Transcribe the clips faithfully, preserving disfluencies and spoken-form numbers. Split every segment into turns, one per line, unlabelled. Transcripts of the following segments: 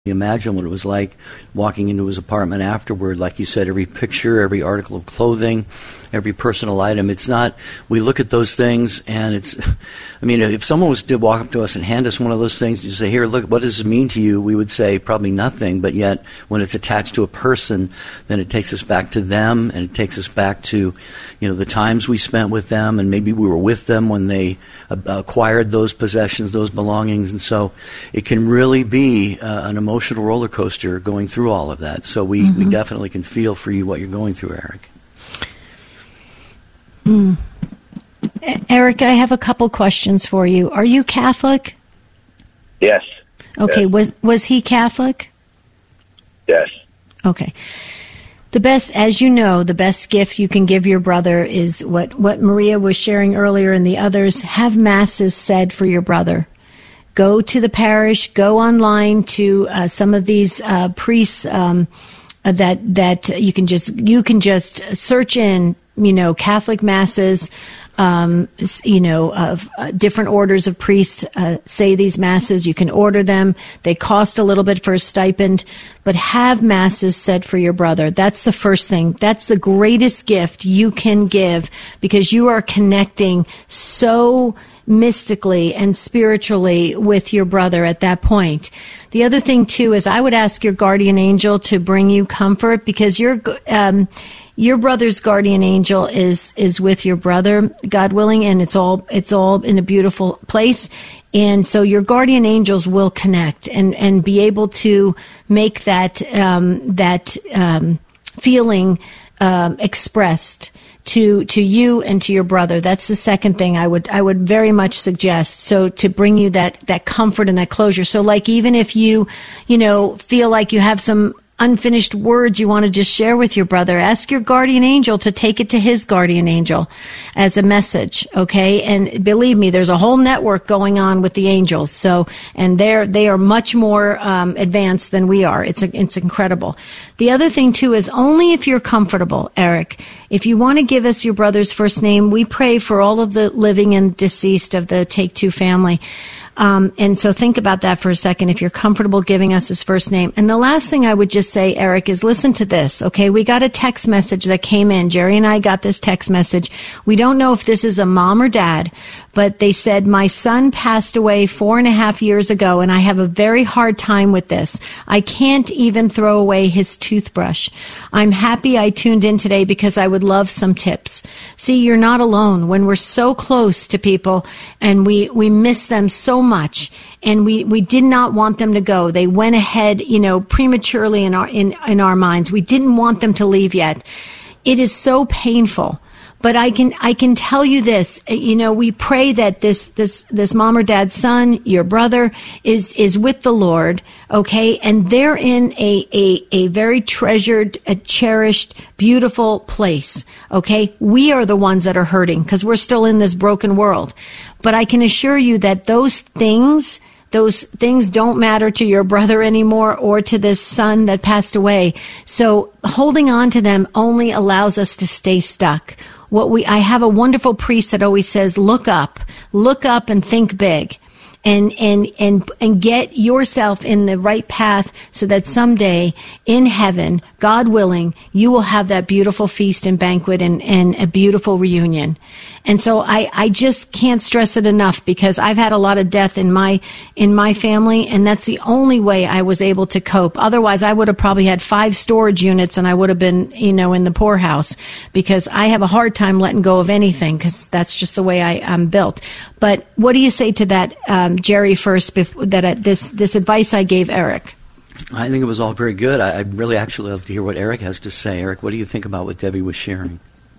Imagine what it was like walking into his apartment afterward. Like you said, every picture, every article of clothing, every personal item. It's not, we look at those things and it's, I mean, if someone was to walk up to us and hand us one of those things and say, here, look, what does it mean to you? We would say probably nothing, but yet when it's attached to a person, then it takes us back to them, and it takes us back to, you know, the times we spent with them, and maybe we were with them when they uh, acquired those possessions, those belongings, and so it can really be uh, an emotional roller coaster going through all of that. So we, mm-hmm. we definitely can feel for you what you're going through, Eric.
Mm. Eric, I have a couple questions for you. Are you Catholic?
Yes.
Okay.
Yes.
Was was he Catholic?
Yes.
Okay. The best, as you know, the best gift you can give your brother is what, what Maria was sharing earlier and the others. Have masses said for your brother. Go to the parish. Go online to uh, some of these uh, priests um, uh, that that you can just you can just search in. You know, Catholic masses. Um, you know, of uh, different orders of priests uh, say these masses. You can order them. They cost a little bit for a stipend, but have masses said for your brother. That's the first thing. That's the greatest gift you can give, because you are connecting so mystically and spiritually with your brother at that point. The other thing, too, is I would ask your guardian angel to bring you comfort, because you're... Um, Your brother's guardian angel is is with your brother, God willing, and it's all it's all in a beautiful place. And so your guardian angels will connect and, and be able to make that um, that um, feeling um, expressed to to you and to your brother. That's the second thing I would I would very much suggest. So to bring you that that comfort and that closure. So like even if you you know feel like you have some unfinished words you want to just share with your brother, ask your guardian angel to take it to his guardian angel as a message, okay? And believe me, there's a whole network going on with the angels. So, and they're they are much more um, advanced than we are. It's a, it's incredible. The other thing too is only if you're comfortable, Eric. If you want to give us your brother's first name, we pray for all of the living and deceased of the Take Two family. Um, and so think about that for a second, if you're comfortable giving us his first name. And the last thing I would just say, Eric, is listen to this, okay? We got a text message that came in. Jerry and I got this text message. We don't know if this is a mom or dad, but they said, my son passed away four and a half years ago, and I have a very hard time with this. I can't even throw away his toothbrush. I'm happy I tuned in today because I would love some tips. See, you're not alone. When we're so close to people and we, we miss them so much, and we, we did not want them to go. They went ahead, you know, prematurely in our, in, in our minds. We didn't want them to leave yet. It is so painful. But I can I can tell you this, you know, we pray that this this this mom or dad's son, your brother, is is with the Lord, okay, and they're in a a, a very treasured, a cherished, beautiful place, okay. We are the ones that are hurting because we're still in this broken world. But I can assure you that those things. Those things don't matter to your brother anymore or to this son that passed away. So holding on to them only allows us to stay stuck. What we, I have a wonderful priest that always says, look up, look up and think big. And, and, and, and get yourself in the right path so that someday in heaven, God willing, you will have that beautiful feast and banquet and, and a beautiful reunion. And so I, I just can't stress it enough, because I've had a lot of death in my, in my family, and that's the only way I was able to cope. Otherwise, I would have probably had five storage units and I would have been, you know, in the poorhouse, because I have a hard time letting go of anything, because that's just the way I, I'm built. But what do you say to that, um, Jerry, first, before, that uh, this, this advice I gave Eric?
I think it was all very good. I, I'd really actually love to hear what Eric has to say. Eric, what do you think about what Debbie was sharing?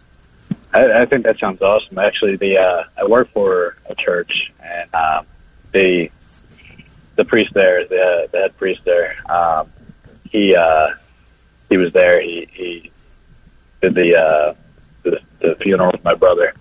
I, I think that sounds awesome. Actually, the uh, I work for a church, and um, the the priest there, the, the head priest there, um, he uh, he was there. He he did the, uh, the the funeral with my brother,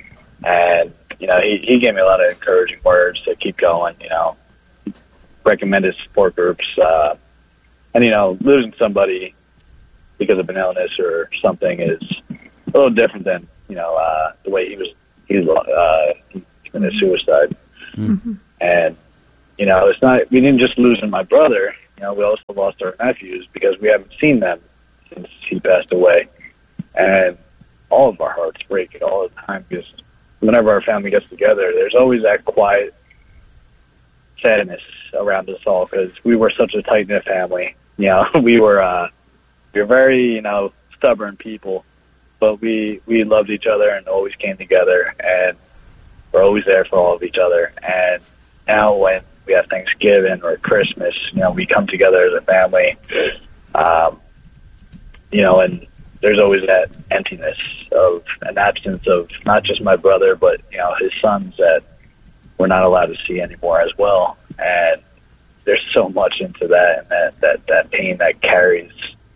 and you know he, he gave me a lot of encouraging words to keep going. You know, recommended support groups, uh, and you know losing somebody because of an illness or something is a little different than. You know, uh, the way he was, he was, uh, he committed suicide. Mm-hmm. And, you know, it's not, we didn't just lose my brother, you know, we also lost our nephews because we haven't seen them since he passed away. And all of our hearts break it all the time because whenever our family gets together, there's always that quiet sadness around us all because we were such a tight-knit family. You know, we were uh, we were very, you know, stubborn people, but we, we loved each other and always came together, and we're always there for all of each other. And now when we have Thanksgiving or Christmas, you know, we come together as a family, um, you know, and there's always that emptiness of an absence of not just my brother, but, you know, his sons that we're not allowed to see anymore as well. And there's so much into that and that, that, that pain that carries.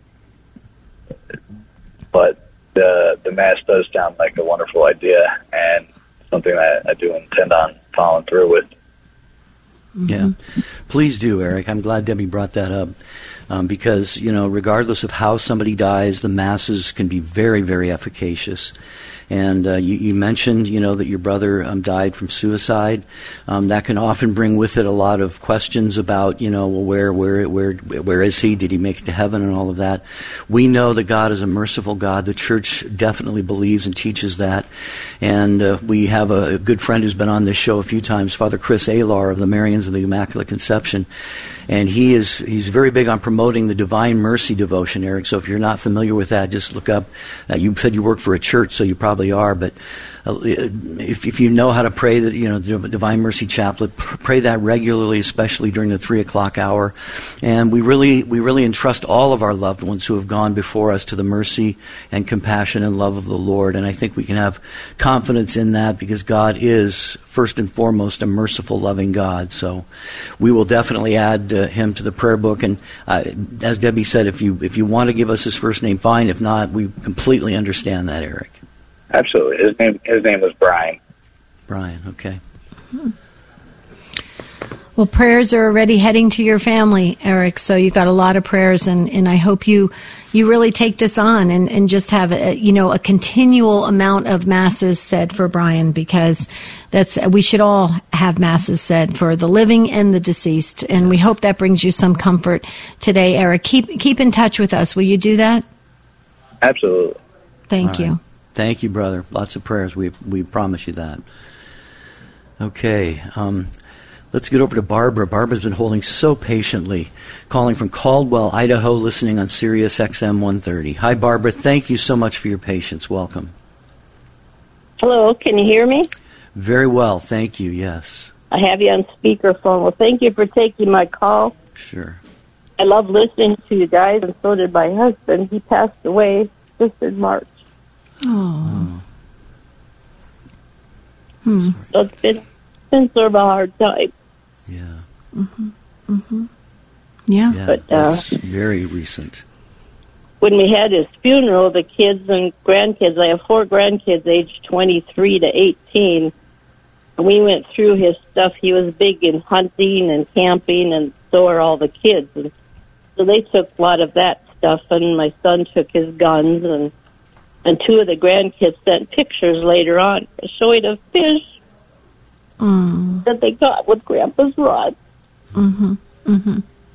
But the the Mass does sound like a wonderful idea and something that I do intend on following through with.
Yeah, please do, Eric. I'm glad Debbie brought that up um, because, you know, regardless of how somebody dies, the Masses can be very, very efficacious. And uh, you, you mentioned, you know, that your brother um, died from suicide. Um, that can often bring with it a lot of questions about, you know, well, where, where, where, where is he? Did he make it to heaven and all of that? We know that God is a merciful God. The Church definitely believes and teaches that. And uh, we have a, a good friend who's been on this show a few times, Father Chris Alar of the Marians of the Immaculate Conception. And he is he's very big on promoting the Divine Mercy devotion, Eric. So if you're not familiar with that, just look up. Uh, you said you work for a church, so you probably are. But uh, if, if you know how to pray, the, you know, the Divine Mercy Chaplet, pray that regularly, especially during the three o'clock hour. And we really we really entrust all of our loved ones who have gone before us to the mercy and compassion and love of the Lord. And I think we can have confidence in that because God is first and foremost a merciful, loving God. So we will definitely add uh, him to the prayer book. And uh, as Debbie said, if you if you want to give us his first name, fine. If not, we completely understand that, Eric.
Absolutely. His name his name was Brian.
Brian, okay.
Hmm. Well, prayers are already heading to your family, Eric, so you've got a lot of prayers, and, and I hope you you really take this on and, and just have a, you know, a continual amount of masses said for Brian, because that's we should all have masses said for the living and the deceased, and we hope that brings you some comfort today, Eric. Keep keep in touch with us. Will you do that?
Absolutely.
Thank
All
you.
right. Thank you, brother. Lots of prayers. We we promise you that. Okay. Um, Let's get over to Barbara. Barbara's been holding so patiently, calling from Caldwell, Idaho, listening on Sirius X M one thirty. Hi, Barbara. Thank you so much for your patience. Welcome.
Hello. Can you hear me?
Very well. Thank you. Yes.
I have you on speakerphone. Well, thank you for taking my call.
Sure.
I love listening to you guys, and so did my husband. He passed away just in March.
Oh.
Hmm.
Hmm.
So it's been, been sort of a hard time.
Yeah.
Mm-hmm. Mm-hmm. Yeah.
Yeah,
but, uh,
that's very recent.
When we had his funeral, the kids and grandkids, I have four grandkids aged twenty-three to eighteen, and we went through his stuff. He was big in hunting and camping, and so are all the kids. And so they took a lot of that stuff, and my son took his guns, and and two of the grandkids sent pictures later on showing a fish
Mm.
that they got with Grandpa's rod.
Mm-hmm. Mm-hmm.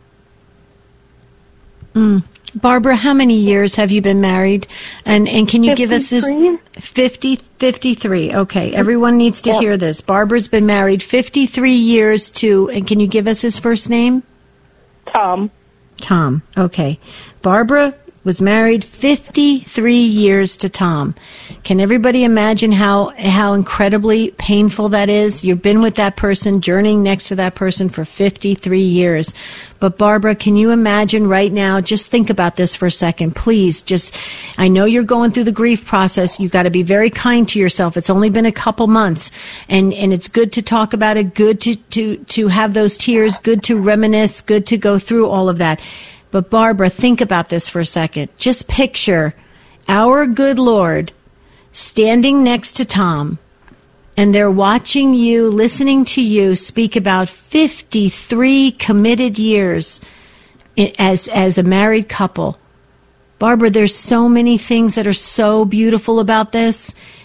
Mm. Barbara, how many years have you been married? And and can you give us this? fifty, fifty-three. Okay, everyone needs to
yep.
hear this. Barbara's been married fifty-three years to, and can you give us his first name?
Tom.
Tom. Okay. Barbara was married fifty-three years to Tom. Can everybody imagine how how incredibly painful that is? You've been with that person, journeying next to that person for fifty-three years. But Barbara, can you imagine right now, just think about this for a second, please. Just, I know you're going through the grief process. You've got to be very kind to yourself. It's only been a couple months, and, and it's good to talk about it, good to, to, to have those tears, good to reminisce, good to go through all of that. But Barbara, think about this for a second. Just picture our good Lord standing next to Tom, and they're watching you, listening to you speak about fifty-three committed years as as a married couple. Barbara, there's so many things that are so beautiful about this.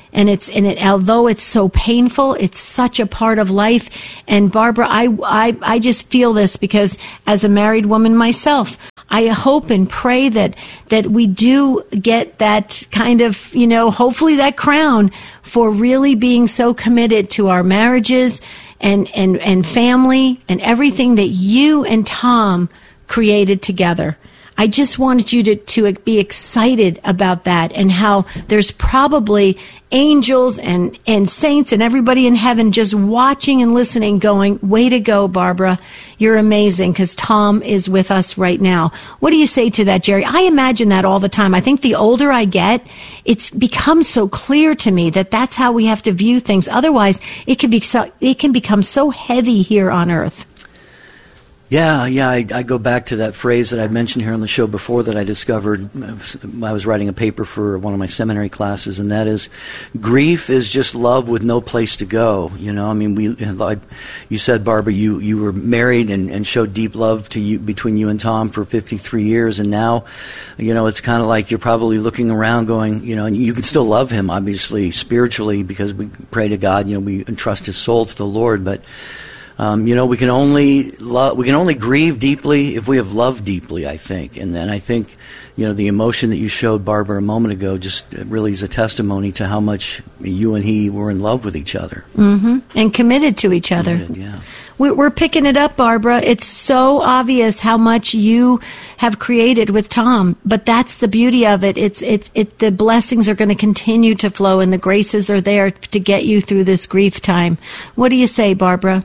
And it's, and it, although it's so painful, it's such a part of life. And Barbara, I, I, I just feel this because as a married woman myself, I hope and pray that, that we do get that kind of, you know, hopefully that crown for really being so committed to our marriages and, and, and family and everything that you and Tom created together. I just wanted you to, to be excited about that and how there's probably angels and, and saints and everybody in heaven just watching and listening going, way to go, Barbara. You're amazing because Tom is with us right now. What do you say to that, Jerry? I imagine that all the time. I think the older I get, it's become so clear to me that that's how we have to view things. Otherwise, it can be so, it can become so heavy here on earth.
Yeah, yeah, I, I go back to that phrase that I mentioned here on the show before that I discovered. I was writing a paper for one of my seminary classes, and that is, grief is just love with no place to go. You know, I mean, we, like you said, Barbara, you, you were married and, and showed deep love to you between you and Tom for fifty-three years, and now, you know, it's kind of like you're probably looking around going, you know, and you can still love him, obviously, spiritually, because we pray to God, you know, we entrust his soul to the Lord, but Um, you know, we can only love, we can only grieve deeply if we have loved deeply, I think. And then I think, you know, the emotion that you showed, Barbara, a moment ago just really is a testimony to how much you and he were in love with each other.
Mm-hmm. And committed to each other.
Committed, yeah.
We're picking it up, Barbara. It's so obvious how much you have created with Tom, but that's the beauty of it. It's, it's, it, the blessings are going to continue to flow and the graces are there to get you through this grief time. What do you say, Barbara?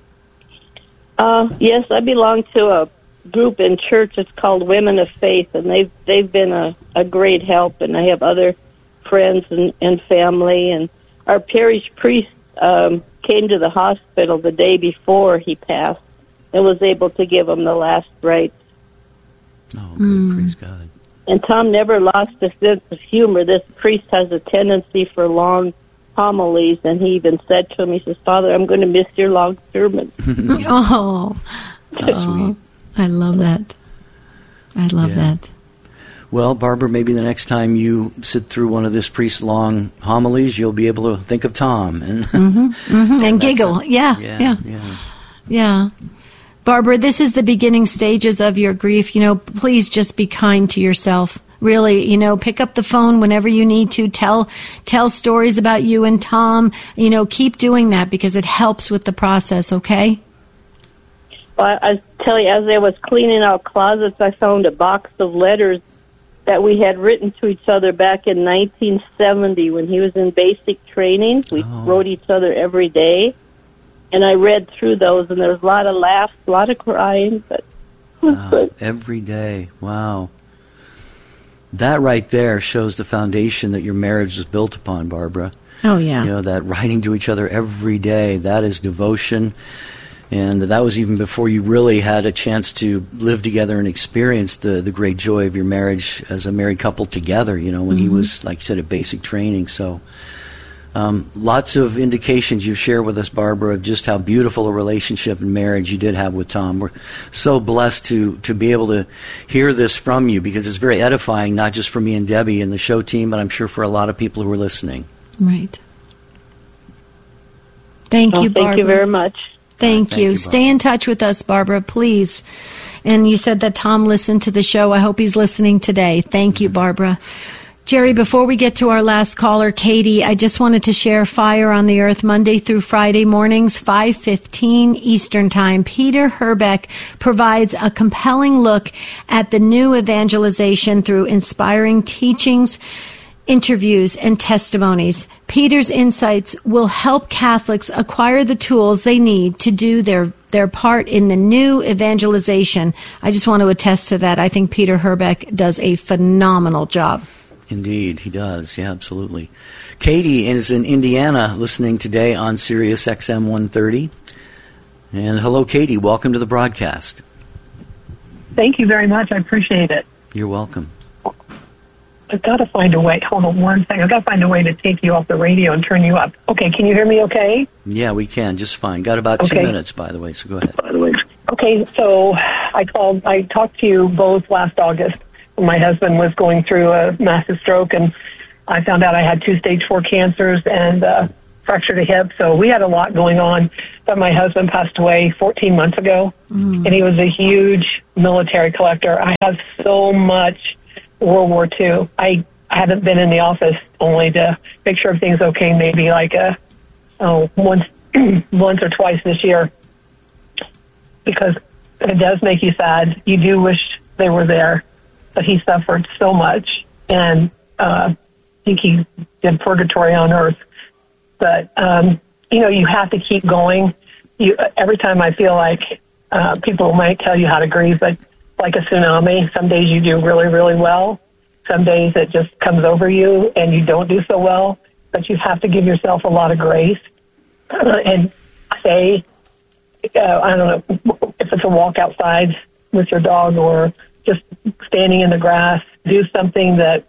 Uh, yes, I belong to a group in church. It's called Women of Faith, and they've they've been a, a great help. And I have other friends and, and family. And our parish priest um, came to the hospital the day before he passed and was able to give him the last rites.
Oh, good. Mm. Praise God.
And Tom never lost a sense of humor. This priest has a tendency for long homilies, and he even said to him, he says, Father, I'm going to miss your long sermon.
Oh,
that's sweet.
I love that. I love yeah. that.
Well, Barbara, maybe the next time you sit through one of this priest's long homilies, you'll be able to think of Tom and
mm-hmm, mm-hmm. and giggle. A, yeah, yeah, yeah,
yeah,
yeah. Barbara, this is the beginning stages of your grief. You know, please just be kind to yourself. Really, you know, pick up the phone whenever you need to. Tell tell stories about you and Tom. You know, keep doing that because it helps with the process, okay?
Well, I, I tell you, as I was cleaning out closets, I found a box of letters that we had written to each other back in nineteen seventy when he was in basic training. We oh. wrote each other every day. And I read through those, and there was a lot of laughs, a lot of crying. But
wow. Every day. Wow. That right there shows the foundation that your marriage is built upon, Barbara.
Oh, yeah.
You know, that writing to each other every day, that is devotion. And that was even before you really had a chance to live together and experience the, the great joy of your marriage as a married couple together, you know, when mm-hmm. he was, like you said, at basic training. So um, lots of indications you share with us, Barbara, of just how beautiful a relationship and marriage you did have with Tom. We're so blessed to, to be able to hear this from you because it's very edifying, not just for me and Debbie and the show team, but I'm sure for a lot of people who are listening.
Right. Thank
well,
you, Barbara.
Thank you very much.
Thank, thank you. you Stay in touch with us, Barbara, please. And you said that Tom listened to the show. I hope he's listening today. Thank mm-hmm. you, Barbara. Jerry, before we get to our last caller, Katie, I just wanted to share Fire on the Earth Monday through Friday mornings, five fifteen Eastern Time. Peter Herbeck provides a compelling look at the new evangelization through inspiring teachings, interviews, and testimonies. Peter's insights will help Catholics acquire the tools they need to do their their part in the new evangelization. I just want to attest to that. I think Peter Herbeck does a phenomenal job.
Indeed, he does. Yeah, absolutely. Katie is in Indiana listening today on Sirius X M one thirty. And hello, Katie. Welcome to the broadcast.
Thank you very much. I appreciate it.
You're welcome.
I've got to find a way. Hold on one second. I've got to find a way to take you off the radio and turn you up. Okay, can you hear me okay?
Yeah, we can. Just fine. Got about
okay.
two minutes, by the way, so go ahead.
By the way. Okay, so I called. I talked to you both last August. My husband was going through a massive stroke, and I found out I had two stage four cancers and uh, fractured a hip. So we had a lot going on. But my husband passed away fourteen months ago, mm. and he was a huge military collector. I have so much World War Two. I haven't been in the office only to make sure everything's okay, maybe like a, oh, once, once or twice this year, because it does make you sad. You do wish they were there, but he suffered so much, and uh, I think he did purgatory on earth. But, um, you know, you have to keep going. You, every time I feel like uh, people might tell you how to grieve, but like a tsunami, some days you do really, really well. Some days it just comes over you and you don't do so well, but you have to give yourself a lot of grace uh, and say, uh, I don't know, if it's a walk outside with your dog or just standing in the grass, do something that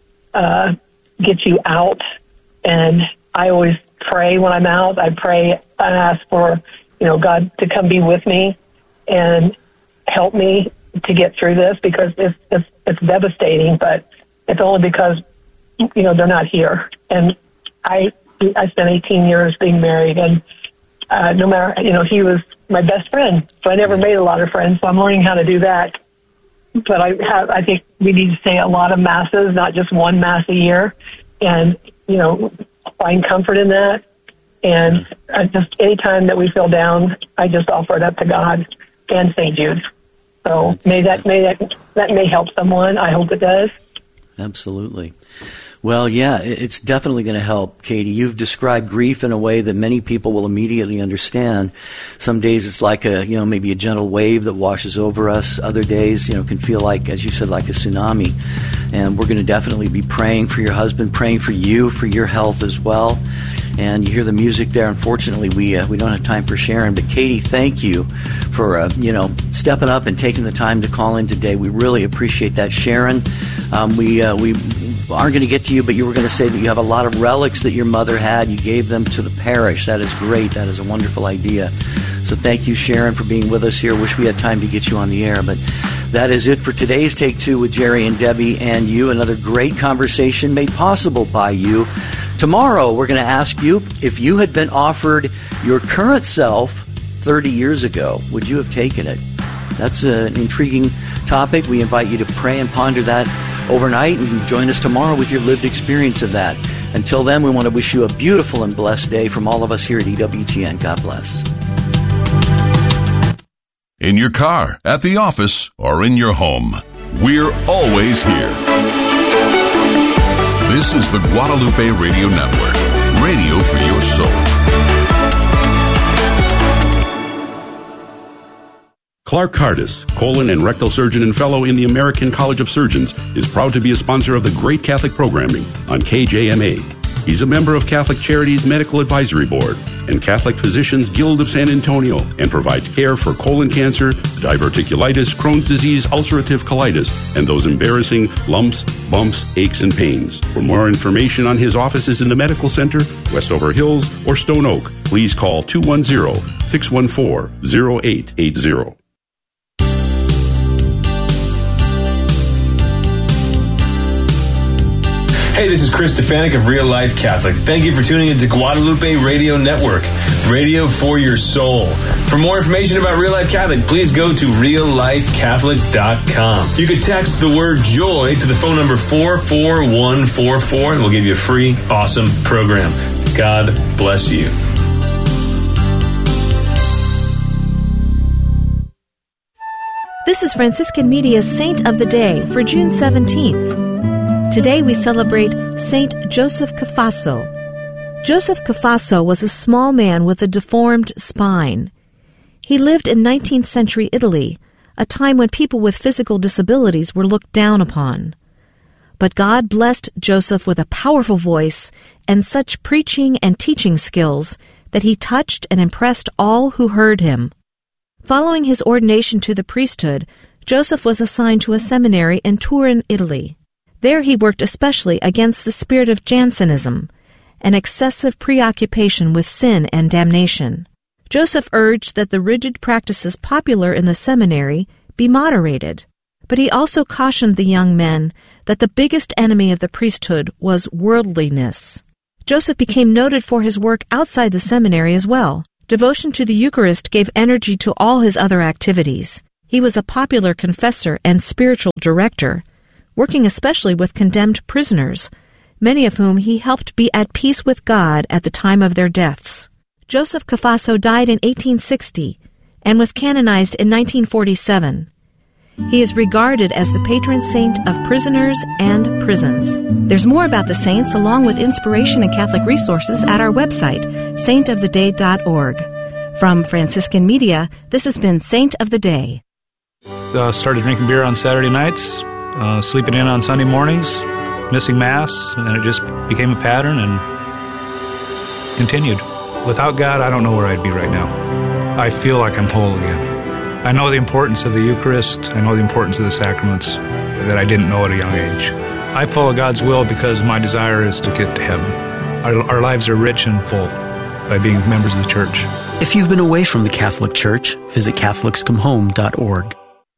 uh, gets you out. And I always pray when I'm out. I pray, I ask for, you know, God to come be with me and help me to get through this, because it's, it's, it's devastating, but it's only because, you know, they're not here. And I, I spent eighteen years being married, and uh, no matter, you know, he was my best friend, so I never made a lot of friends, so I'm learning how to do that. But I have, I think we need to say a lot of masses, not just one mass a year, and, you know, find comfort in that. And I just any time that we feel down, I just offer it up to God and Saint Jude. So may that may that that may help someone. I hope it does.
Absolutely. Well, yeah, it's definitely going to help, Katie. You've described grief in a way that many people will immediately understand. Some days it's like a, you know, maybe a gentle wave that washes over us. Other days, you know, can feel like, as you said, like a tsunami. And we're going to definitely be praying for your husband, praying for you, for your health as well. And you hear the music there. Unfortunately, we uh, we don't have time for Sharon. But Katie, thank you for uh, you know stepping up and taking the time to call in today. We really appreciate that, Sharon. Um, we uh, we aren't going to get to you, but you were going to say that you have a lot of relics that your mother had. You gave them to the parish. That is great. That is a wonderful idea. So thank you, Sharon, for being with us here. Wish we had time to get you on the air, but that is it for today's Take Two with Jerry and Debbie and you. Another great conversation made possible by you. Tomorrow, we're going to ask you, if you had been offered your current self thirty years ago, would you have taken it? That's an intriguing topic. We invite you to pray and ponder that overnight, and join us tomorrow with your lived experience of that. Until then, we want to wish you a beautiful and blessed day from all of us here at E W T N. God bless.
In your car, at the office, or in your home, we're always here. This is the Guadalupe Radio Network, radio for your soul.
Clark Cardis, colon and rectal surgeon and fellow in the American College of Surgeons, is proud to be a sponsor of the Great Catholic Programming on K J M A. He's a member of Catholic Charities Medical Advisory Board and Catholic Physicians Guild of San Antonio, and provides care for colon cancer, diverticulitis, Crohn's disease, ulcerative colitis, and those embarrassing lumps, bumps, aches, and pains. For more information on his offices in the Medical Center, Westover Hills, or Stone Oak, please call two one zero, six one four, zero eight eight zero.
Hey, this is Chris Stefanik of Real Life Catholic. Thank you for tuning into Guadalupe Radio Network, radio for your soul. For more information about Real Life Catholic, please go to real life catholic dot com. You can text the word joy to the phone number four four one four four, and we'll give you a free, awesome program. God bless you.
This is Franciscan Media's Saint of the Day for June seventeenth. Today we celebrate Saint Joseph Cafasso. Joseph Cafasso was a small man with a deformed spine. He lived in nineteenth century Italy, a time when people with physical disabilities were looked down upon. But God blessed Joseph with a powerful voice and such preaching and teaching skills that he touched and impressed all who heard him. Following his ordination to the priesthood, Joseph was assigned to a seminary in Turin, Italy. There he worked especially against the spirit of Jansenism, an excessive preoccupation with sin and damnation. Joseph urged that the rigid practices popular in the seminary be moderated, but he also cautioned the young men that the biggest enemy of the priesthood was worldliness. Joseph became noted for his work outside the seminary as well. Devotion to the Eucharist gave energy to all his other activities. He was a popular confessor and spiritual director, working especially with condemned prisoners, many of whom he helped be at peace with God at the time of their deaths. Joseph Cafasso died in eighteen sixty and was canonized in nineteen forty-seven. He is regarded as the patron saint of prisoners and prisons. There's more about the saints along with inspiration and Catholic resources at our website, saint of the day dot org. From Franciscan Media, this has been Saint of the Day.
Uh, started drinking beer on Saturday nights, uh, sleeping in on Sunday mornings, missing Mass, and it just became a pattern and continued. Without God, I don't know where I'd be right now. I feel like I'm whole again. I know the importance of the Eucharist. I know the importance of the sacraments that I didn't know at a young age. I follow God's will because my desire is to get to heaven. Our, our lives are rich and full by being members of the Church.
If you've been away from the Catholic Church, visit Catholics Come Home dot org.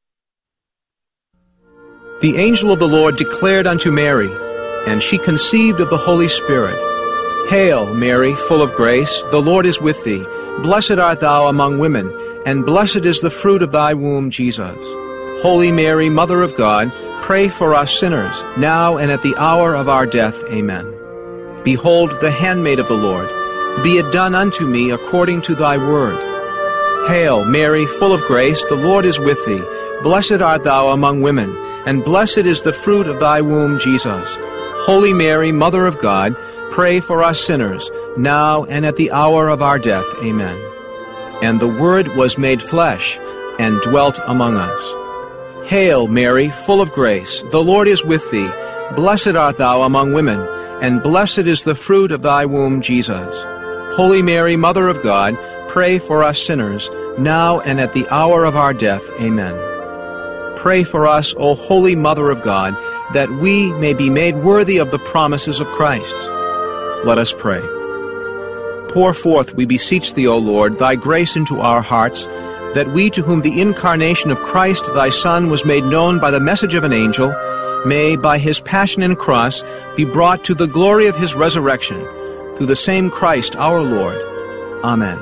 The angel of the Lord declared unto Mary, and she conceived of the Holy Spirit. Hail, Mary, full of grace, the Lord is with thee. Blessed art thou among women, and blessed is the fruit of thy womb, Jesus. Holy Mary, Mother of God, pray for us sinners, now and at the hour of our death. Amen. Behold, the handmaid of the Lord. Be it done unto me according to thy word. Hail, Mary, full of grace, the Lord is with thee. Blessed art thou among women, and blessed is the fruit of thy womb, Jesus. Holy Mary, Mother of God, pray for us sinners, now and at the hour of our death. Amen. And the Word was made flesh, and dwelt among us. Hail, Mary, full of grace, the Lord is with thee. Blessed art thou among women, and blessed is the fruit of thy womb, Jesus. Holy Mary, Mother of God, pray for us sinners, now and at the hour of our death. Amen. Pray for us, O Holy Mother of God, that we may be made worthy of the promises of Christ. Let us pray. Pour forth, we beseech thee, O Lord, thy grace into our hearts, that we, to whom the incarnation of Christ thy Son was made known by the message of an angel, may, by his passion and cross, be brought to the glory of his resurrection, through the same Christ our Lord. Amen.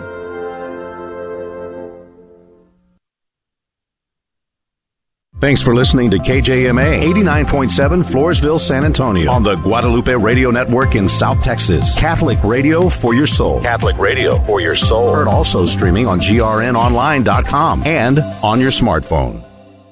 Thanks for listening to K J M A eighty-nine point seven Floresville, San Antonio on the Guadalupe Radio Network in South Texas. Catholic radio for your soul. Catholic radio for your soul. Heard also streaming on G R N online dot com and on your smartphone.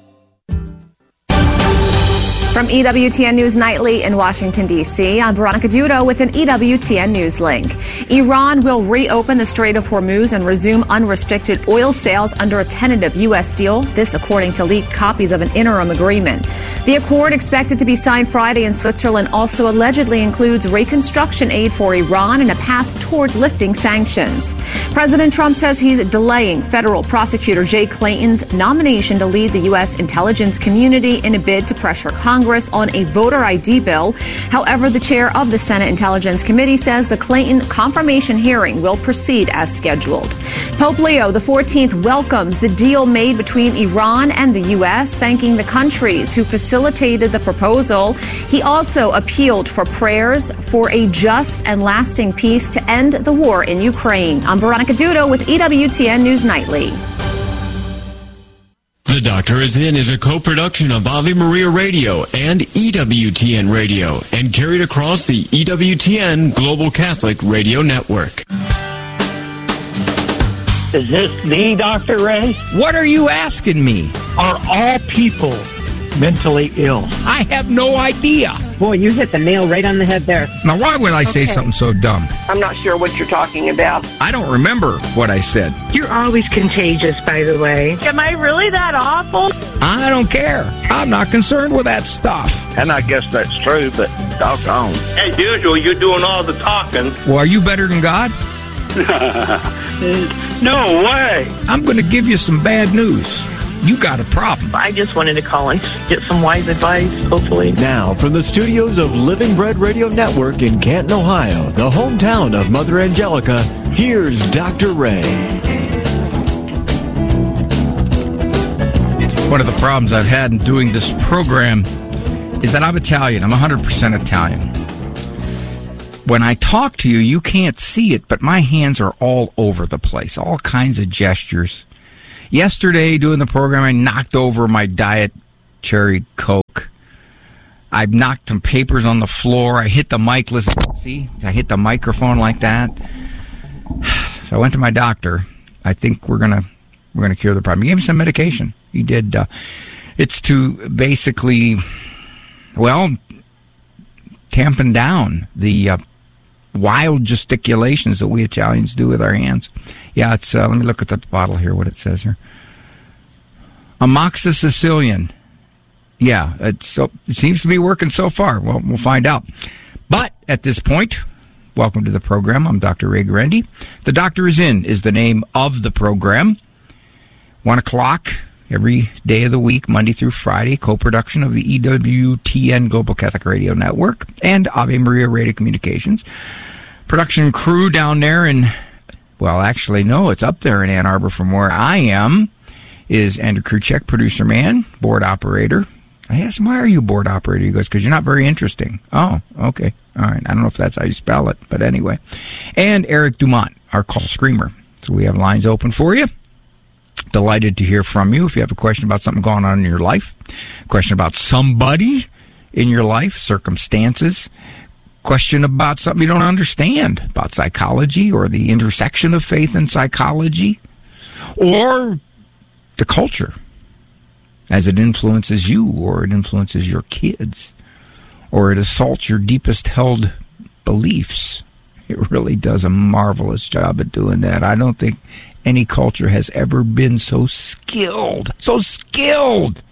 From E W T N News Nightly in Washington, D C, I'm Veronica Dudo with an E W T N News link. Iran will reopen the Strait of Hormuz and resume unrestricted oil sales under a tentative U S deal. This according to leaked copies of an interim agreement. The accord, expected to be signed Friday in Switzerland, also allegedly includes reconstruction aid for Iran and a path toward lifting sanctions. President Trump says he's delaying federal prosecutor Jay Clayton's nomination to lead the U S intelligence community in a bid to pressure Congress on a voter I D bill. However, the chair of the Senate Intelligence Committee says the Clayton confirmation hearing will proceed as scheduled. Pope Leo the fourteenth welcomes the deal made between Iran and the U S, thanking the countries who facilitated the proposal. He also appealed for prayers for a just and lasting peace to end the war in Ukraine. I'm Veronica Dudo with E W T N News Nightly.
The Doctor Is In is a co-production of Ave Maria Radio and E W T N Radio and carried across the E W T N Global Catholic Radio Network.
Is this the Doctor Ray?
What are you asking me?
Are all people mentally ill?
I have no idea.
Boy, you hit the nail right on the head there.
Now, why would I say
okay.
something so dumb?
I'm not sure what you're talking about.
I don't remember what I said.
You're always contagious, by the way.
Am I really that awful?
I don't care. I'm not concerned with that stuff.
And I guess that's true, but doggone.
As usual, you're doing all the talking.
Well, are you better than God?
No way.
I'm going to give you some bad news. You got a problem.
I just wanted to call and get some wise advice, hopefully.
Now, from the studios of Living Bread Radio Network in Canton, Ohio, the hometown of Mother Angelica, here's Doctor Ray.
One of the problems I've had in doing this program is that I'm Italian. I'm one hundred percent Italian. When I talk to you, you can't see it, but my hands are all over the place. All kinds of gestures. Yesterday, doing the program, I knocked over my Diet Cherry Coke. I knocked some papers on the floor. I hit the mic. Listen, see? I hit the microphone like that. So I went to my doctor. I think we're gonna we're gonna cure the problem. He gave me some medication. He did. Uh, it's to basically, well, tampen down the uh, wild gesticulations that we Italians do with our hands. Yeah, it's. Uh, let me look at the bottle here. What it says here. Amoxicillin. Yeah, it, so, it seems to be working so far. Well, we'll find out. But at this point, welcome to the program. I'm Doctor Ray Guarendi. The Doctor is In is the name of the program. One o'clock every day of the week, Monday through Friday, co-production of the E W T N Global Catholic Radio Network and Ave Maria Radio Communications. Production crew down there in, well, actually, no, it's up there in Ann Arbor from where I am, is Andrew Kruchek, producer man, board operator. I asked him, why are you board operator? He goes, because you're not very interesting. Oh, okay. All right. I don't know if that's how you spell it, but anyway. And Eric Dumont, our call screamer. So we have lines open for you. Delighted to hear from you. If you have a question about something going on in your life, a question about somebody in your life, circumstances, question about something you don't understand about psychology or the intersection of faith and psychology or the culture as it influences you or it influences your kids or it assaults your deepest held beliefs. It really does a marvelous job at doing that. I don't think any culture has ever been so skilled, so skilled.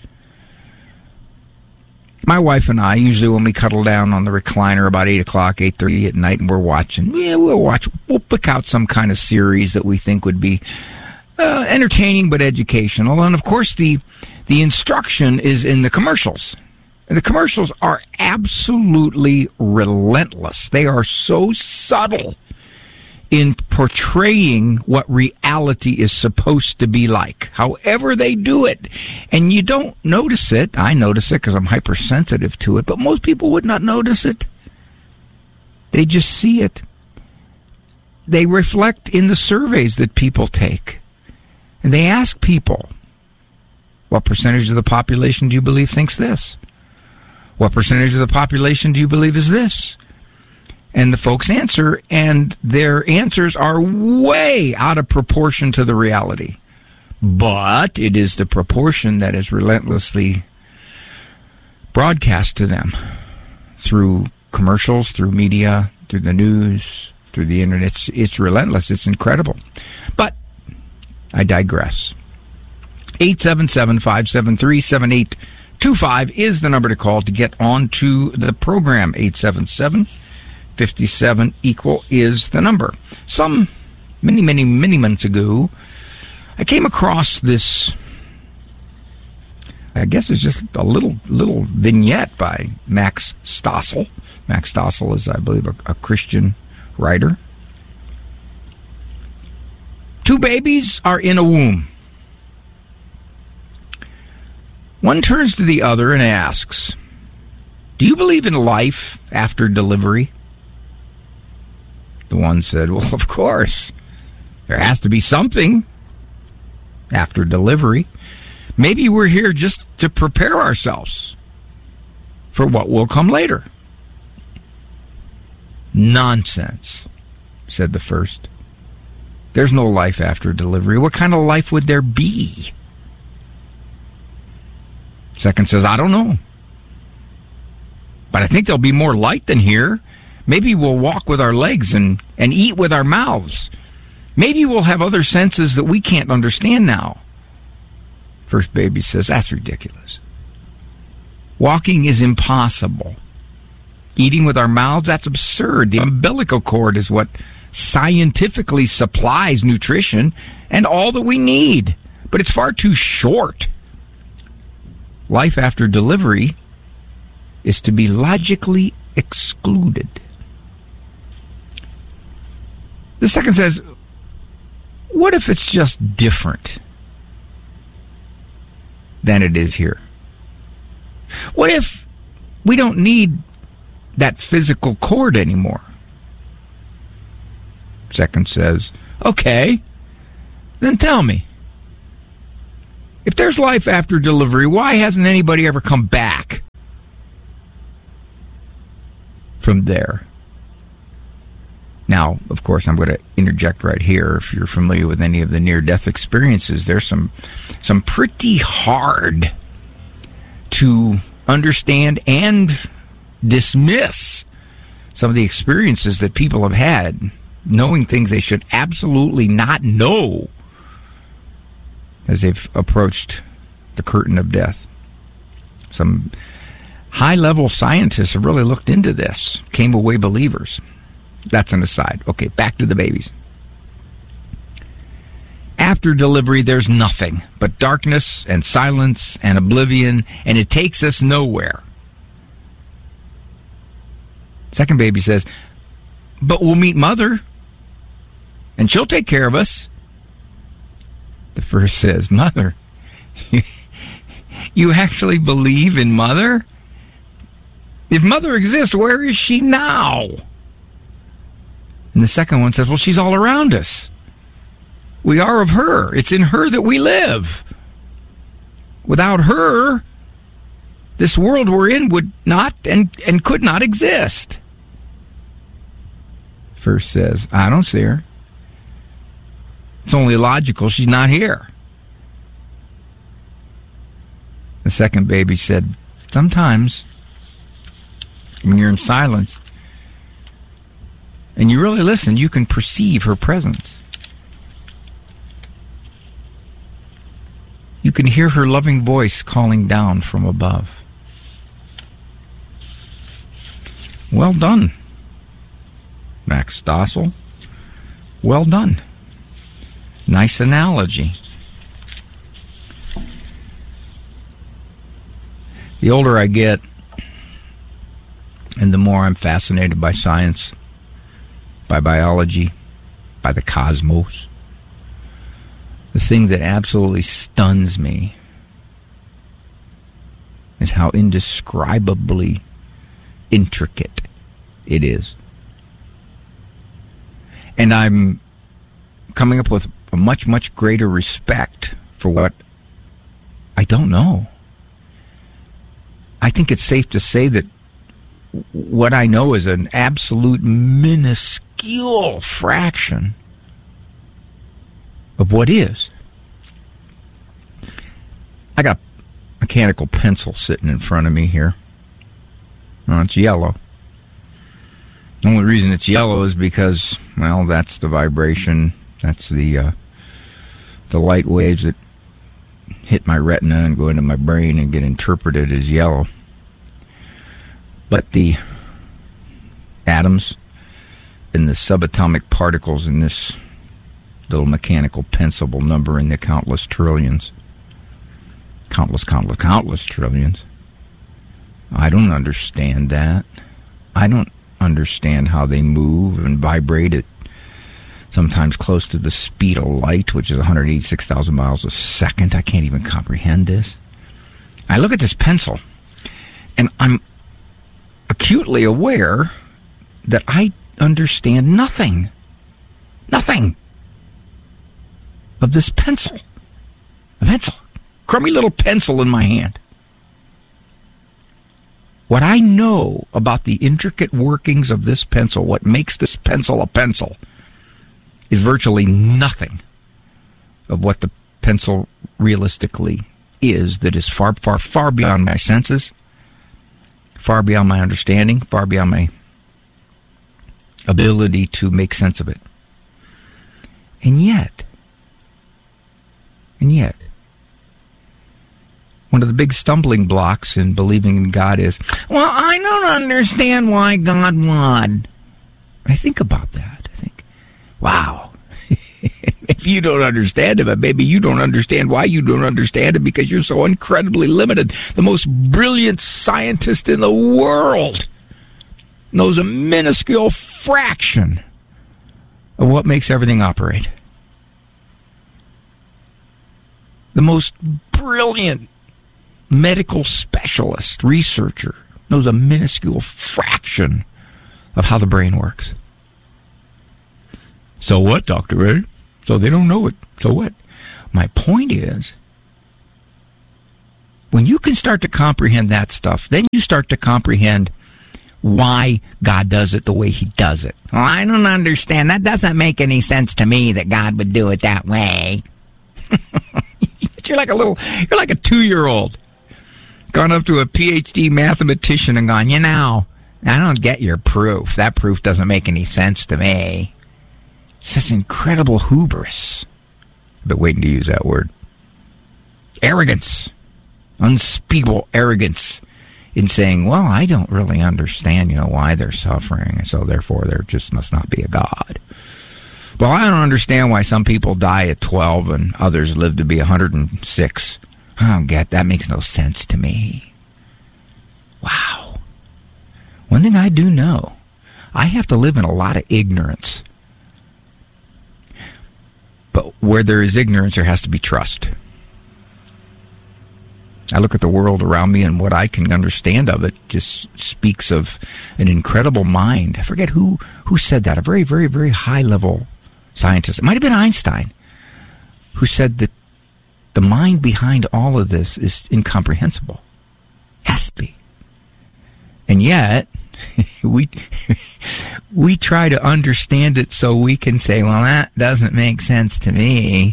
My wife and I, usually when we cuddle down on the recliner about eight o'clock, eight thirty at night, and we're watching, yeah, we'll watch, we'll pick out some kind of series that we think would be uh, entertaining but educational. And, of course, the the instruction is in the commercials. And the commercials are absolutely relentless. They are so subtle in portraying what reality is supposed to be like, however they do it. And you don't notice it. I notice it because I'm hypersensitive to it, but most people would not notice it. They just see it. They reflect in the surveys that people take. And they ask people, what percentage of the population do you believe thinks this? What percentage of the population do you believe is this? And the folks answer, and their answers are way out of proportion to the reality. But it is the proportion that is relentlessly broadcast to them through commercials, through media, through the news, through the internet. It's, it's relentless. It's incredible. But I digress. eight seven seven, five seven three, seven eight two five is the number to call to get onto the program. eight seven seven, five seven, equal is the number. Some many, many, many months ago, I came across this, I guess it's just a little little vignette by Max Stossel. Max Stossel is, I believe, a, a Christian writer. Two babies are in a womb. One turns to the other and asks, do you believe in life after delivery? The one said, well, of course. There has to be something after delivery. Maybe we're here just to prepare ourselves for what will come later. Nonsense, said the first. There's no life after delivery. What kind of life would there be? Second says, I don't know. But I think there'll be more light than here. Maybe we'll walk with our legs and, and eat with our mouths. Maybe we'll have other senses that we can't understand now. First baby says, that's ridiculous. Walking is impossible. Eating with our mouths, that's absurd. The umbilical cord is what scientifically supplies nutrition and all that we need. But it's far too short. Life after delivery is to be logically excluded. The second says, what if it's just different than it is here? What if We don't need that physical cord anymore. Second says, okay, then tell me. If there's life after delivery, why hasn't anybody ever come back from there? Now, of course, I'm going to interject right here. If you're familiar with any of the near-death experiences, there's some some pretty hard to understand and dismiss some of the experiences that people have had, knowing things they should absolutely not know as they've approached the curtain of death. Some high-level scientists have really looked into this, came away believers. That's an aside. Okay, back to the babies. After delivery, there's nothing but darkness and silence and oblivion, and it takes us nowhere. Second baby says, but we'll meet Mother, and she'll take care of us. The first says, Mother, you actually believe in Mother? If Mother exists, where is she now? And the second one says, well, she's all around us. We are of her. It's in her that we live. Without her, this world we're in would not and, and could not exist. First says, I don't see her. It's only logical she's not here. The second baby said, sometimes when you're in silence and you really listen, you can perceive her presence. You can hear her loving voice calling down from above. Well done, Max Stossel. Well done. Nice analogy. The older I get, and the more I'm fascinated by science, by biology, by the cosmos, the thing that absolutely stuns me is how indescribably intricate it is. And I'm coming up with a much, much greater respect for what I don't know. I think it's safe to say that what I know is an absolute minuscule fraction of what is. I got a mechanical pencil sitting in front of me here. Oh, it's yellow. The only reason it's yellow is because, well, that's the vibration. That's the uh, the light waves that hit my retina and go into my brain and get interpreted as yellow. But the atoms and the subatomic particles in this little mechanical pencil will number in the countless trillions. Countless, countless, countless trillions. I don't understand that. I don't understand how they move and vibrate at sometimes close to the speed of light, which is one hundred eighty-six thousand miles a second. I can't even comprehend this. I look at this pencil, and I'm acutely aware that I understand nothing. Nothing of this pencil. A pencil. Crummy little pencil in my hand. What I know about the intricate workings of this pencil, what makes this pencil a pencil, is virtually nothing of what the pencil realistically is that is far, far, far beyond my senses, far beyond my understanding, far beyond my ability to make sense of it. And yet, and yet, one of the big stumbling blocks in believing in God is, well, I don't understand why God would. I think about that. I think, wow. If you don't understand it, maybe you don't understand why you don't understand it, because you're so incredibly limited. The most brilliant scientist in the world knows a minuscule fraction of what makes everything operate. The most brilliant medical specialist, researcher, knows a minuscule fraction of how the brain works. So what, Doctor Ray? So they don't know it. So what? My point is, when you can start to comprehend that stuff, then you start to comprehend why God does it the way he does it. Well, I don't understand. That doesn't make any sense to me that God would do it that way. You're like a little, you're like a two-year-old. Gone up to a P H D mathematician and gone, you know, I don't get your proof. That proof doesn't make any sense to me. It's this incredible hubris. But waiting to use that word. Arrogance. Unspeakable arrogance in saying, well, I don't really understand, you know, why they're suffering, and so therefore there just must not be a God. Well, I don't understand why some people die at twelve and others live to be one hundred six. I don't get that. Makes no sense to me. Wow. One thing I do know, I have to live in a lot of ignorance. But where there is ignorance, there has to be trust. I look at the world around me, and what I can understand of it just speaks of an incredible mind. I forget who, who said that, a very, very, very high-level scientist. It might have been Einstein, who said that the mind behind all of this is incomprehensible. Has to be. And yet, we we try to understand it so we can say, well, that doesn't make sense to me.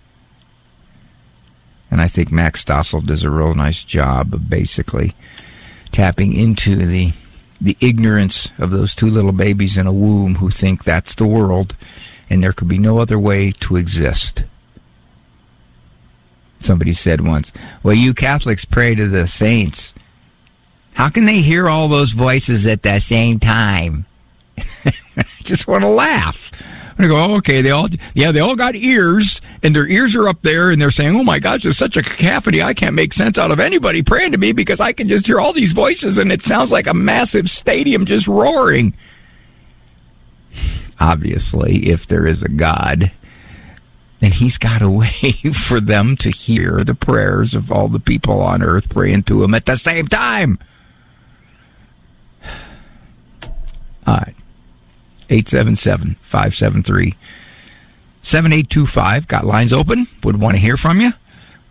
And I think Max Stossel does a real nice job of basically tapping into the the ignorance of those two little babies in a womb who think that's the world and there could be no other way to exist. Somebody said once, well, you Catholics pray to the saints. How can they hear all those voices at the same time? I just want to laugh. I go, oh, okay, they all, yeah, they all got ears, and their ears are up there, and they're saying, oh my gosh, there's such a cacophony, I can't make sense out of anybody praying to me because I can just hear all these voices, and it sounds like a massive stadium just roaring. Obviously, if there is a God, then he's got a way for them to hear the prayers of all the people on earth praying to him at the same time. All right. eight seven seven, five seven three, seven eight two five. Got lines open. Would want to hear from you.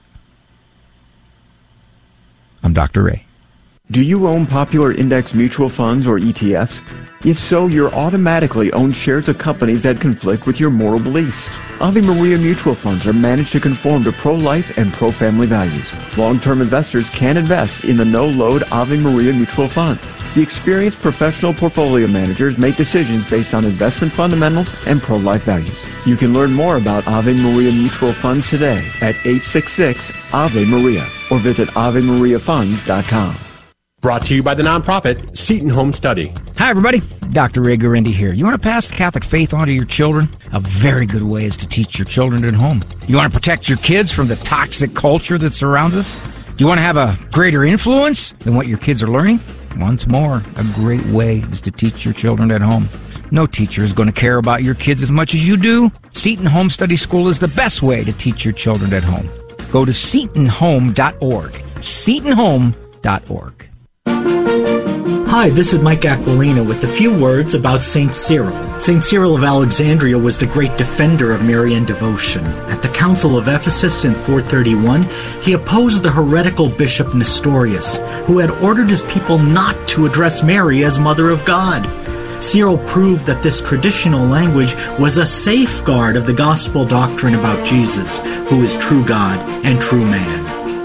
I'm Doctor Ray.
Do you own popular index mutual funds or E T Fs? If so, you're automatically own shares of companies that conflict with your moral beliefs. Ave Maria mutual funds are managed to conform to pro-life and pro-family values. Long-term investors can invest in the no-load Ave Maria mutual funds. The experienced professional portfolio managers make decisions based on investment fundamentals and pro-life values. You can learn more about Ave Maria mutual funds today at eight six six, Ave Maria or visit ave maria funds dot com.
Brought to you by the nonprofit Seton Home Study.
Hi, everybody. Doctor Ray Guarendi here. You want to pass the Catholic faith on to your children? A very good way is to teach your children at home. You want to protect your kids from the toxic culture that surrounds us? Do you want to have a greater influence than what your kids are learning? Once more, a great way is to teach your children at home. No teacher is going to care about your kids as much as you do. Seton Home Study School is the best way to teach your children at home. Go to seton home dot org. seton home dot org.
Hi, this is Mike Aquilina with a few words about Saint Cyril. Saint Cyril of Alexandria was the great defender of Marian devotion. At the Council of Ephesus in four thirty-one, he opposed the heretical bishop Nestorius, who had ordered his people not to address Mary as Mother of God. Cyril proved that this traditional language was a safeguard of the gospel doctrine about Jesus, who is true God and true man.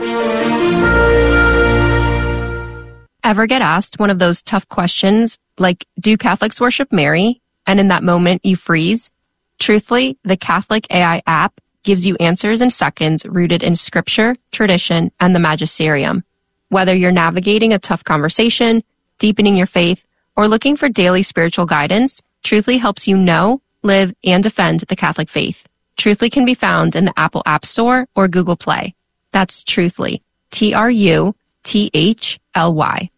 Ever get asked one of those tough questions like, do Catholics worship Mary? And in that moment you freeze? Truthfully, the Catholic A I app gives you answers in seconds rooted in scripture, tradition, and the magisterium. Whether you're navigating a tough conversation, deepening your faith, or looking for daily spiritual guidance, Truthfully helps you know, live, and defend the Catholic faith. Truthfully can be found in the Apple App Store or Google Play. That's Truthfully. T R U T H L Y.